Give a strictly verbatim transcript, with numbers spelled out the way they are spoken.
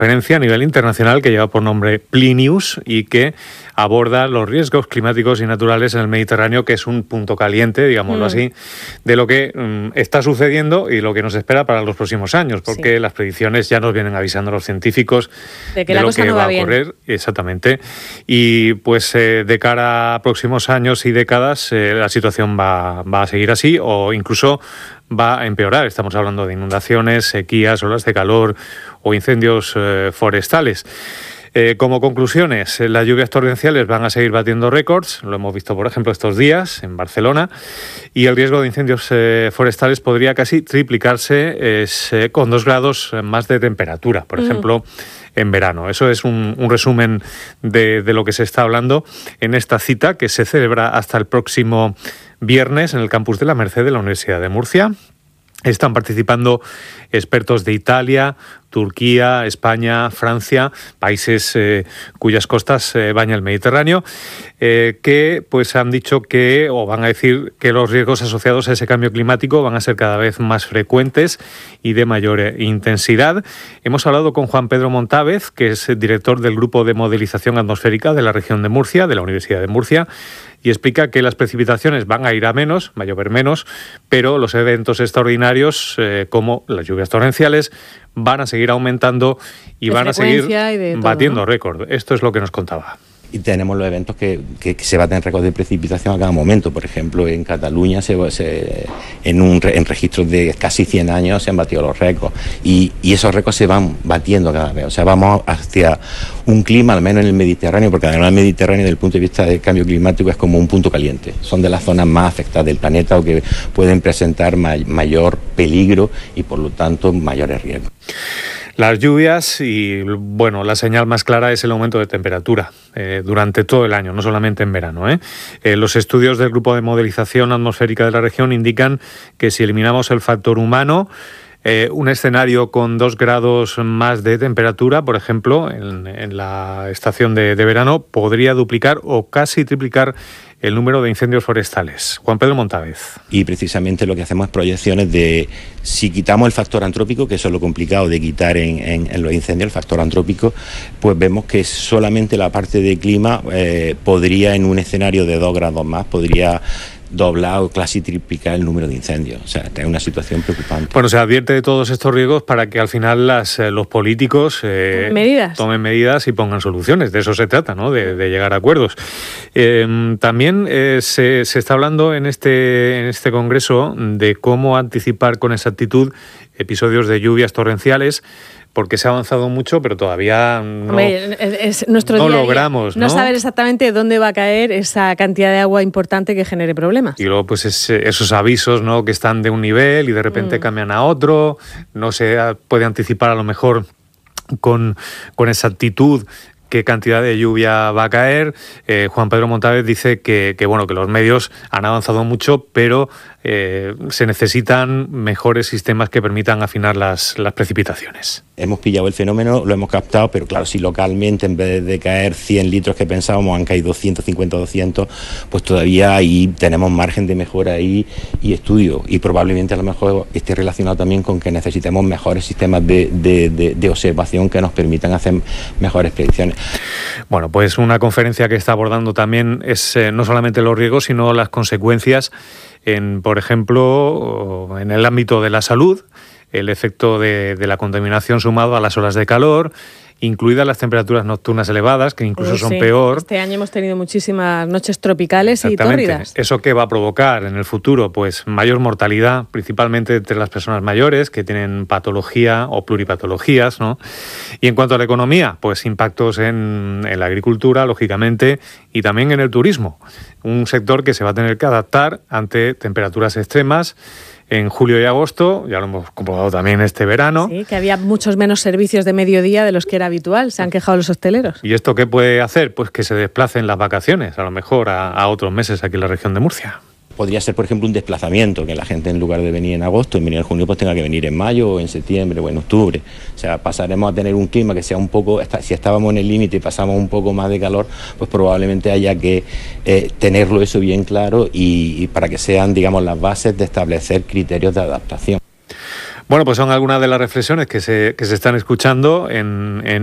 conferencia a nivel internacional que lleva por nombre Plinius y que aborda los riesgos climáticos y naturales en el Mediterráneo, que es un punto caliente, digámoslo mm. así, de lo que mm, está sucediendo y lo que nos espera para los próximos años, porque sí. las predicciones ya nos vienen avisando los científicos de, que de la lo cosa que no va, va a bien. ocurrir, exactamente. Y pues eh, de cara a próximos años y décadas, eh, la situación va, va a seguir así o incluso va a empeorar. Estamos hablando de inundaciones, sequías, olas de calor o incendios eh, forestales. Eh, como conclusiones, eh, las lluvias torrenciales van a seguir batiendo récords, lo hemos visto por ejemplo estos días en Barcelona, y el riesgo de incendios eh, forestales podría casi triplicarse es, eh, con dos grados más de temperatura, por mm. ejemplo, en verano. Eso es un, un resumen de, de lo que se está hablando en esta cita que se celebra hasta el próximo viernes en el campus de la Merced de la Universidad de Murcia. Están participando expertos de Italia, Turquía, España, Francia, países eh, cuyas costas eh, baña el Mediterráneo, eh, que pues han dicho que, o van a decir que los riesgos asociados a ese cambio climático van a ser cada vez más frecuentes y de mayor eh, intensidad. Hemos hablado con Juan Pedro Montávez, que es director del Grupo de Modelización Atmosférica de la región de Murcia, de la Universidad de Murcia, y explica que las precipitaciones van a ir a menos, va a llover menos, pero los eventos extraordinarios, eh, como las lluvias torrenciales, van a seguir aumentando y de van a seguir todo, batiendo ¿no? récord. Esto es lo que nos contaba. Y tenemos los eventos que, que, que se baten récords de precipitación a cada momento. Por ejemplo, en Cataluña, se, se, en, un, en registros de casi cien años, se han batido los récords. Y, y esos récords se van batiendo cada vez. O sea, vamos hacia un clima, al menos en el Mediterráneo, porque además el Mediterráneo, desde el punto de vista del cambio climático, es como un punto caliente. Son de las zonas más afectadas del planeta o que pueden presentar may, mayor peligro y, por lo tanto, mayores riesgos. Las lluvias y, bueno, la señal más clara es el aumento de temperatura eh, durante todo el año, no solamente en verano. ¿eh? Eh, los estudios del Grupo de Modelización Atmosférica de la región indican que si eliminamos el factor humano, eh, un escenario con dos grados más de temperatura, por ejemplo, en, en la estación de, de verano, podría duplicar o casi triplicar el número de incendios forestales. Juan Pedro Montávez. Y precisamente lo que hacemos es proyecciones de si quitamos el factor antrópico, que eso es lo complicado de quitar en, en, en los incendios, el factor antrópico, pues vemos que solamente la parte de clima eh, podría, en un escenario de dos grados más, podría doblar o casi triplicar el número de incendios. O sea, es una situación preocupante. Bueno, se advierte de todos estos riesgos para que al final las, eh, los políticos eh, medidas. tomen medidas y pongan soluciones. De eso se trata, ¿no? De, de llegar a acuerdos. Eh, también eh, se, se está hablando en este, en este congreso de cómo anticipar con exactitud episodios de lluvias torrenciales, porque se ha avanzado mucho, pero todavía no, Hombre, es, es nuestro no día a día. logramos. No, no saber exactamente dónde va a caer esa cantidad de agua importante que genere problemas. Y luego pues es, esos avisos, ¿no?, que están de un nivel y de repente mm. cambian a otro, no se puede anticipar a lo mejor con, con exactitud qué cantidad de lluvia va a caer. Eh, Juan Pedro Montávez dice que, que, bueno, que los medios han avanzado mucho, pero eh, se necesitan mejores sistemas que permitan afinar las, las precipitaciones. Hemos pillado el fenómeno, lo hemos captado, pero claro, si localmente en vez de caer cien litros que pensábamos han caído ciento cincuenta, doscientos, pues todavía ahí tenemos margen de mejora ahí y estudio, y probablemente a lo mejor esté relacionado también con que necesitemos mejores sistemas de, de, de, de observación que nos permitan hacer mejores predicciones. Bueno, pues una conferencia que está abordando también es eh, no solamente los riesgos, sino las consecuencias en, por ejemplo, en el ámbito de la salud, el efecto de, de la contaminación sumado a las olas de calor, incluidas las temperaturas nocturnas elevadas, que incluso Uy, son sí. peor. Este año hemos tenido muchísimas noches tropicales y tórridas. ¿Eso qué va a provocar en el futuro? Pues mayor mortalidad, principalmente entre las personas mayores que tienen patología o pluripatologías, ¿no? Y en cuanto a la economía, pues impactos en, en la agricultura, lógicamente, y también en el turismo. Un sector que se va a tener que adaptar ante temperaturas extremas. En julio y agosto, ya lo hemos comprobado también este verano. Sí, que había muchos menos servicios de mediodía de los que era habitual, se han quejado los hosteleros. ¿Y esto qué puede hacer? Pues que se desplacen las vacaciones, a lo mejor a, a otros meses aquí en la región de Murcia. Podría ser, por ejemplo, un desplazamiento, que la gente en lugar de venir en agosto, en venir en junio, pues tenga que venir en mayo o en septiembre o en octubre. O sea, pasaremos a tener un clima que sea un poco, si estábamos en el límite y pasamos un poco más de calor, pues probablemente haya que eh, tenerlo eso bien claro y, y para que sean, digamos, las bases de establecer criterios de adaptación. Bueno, pues son algunas de las reflexiones que se, que se están escuchando en, en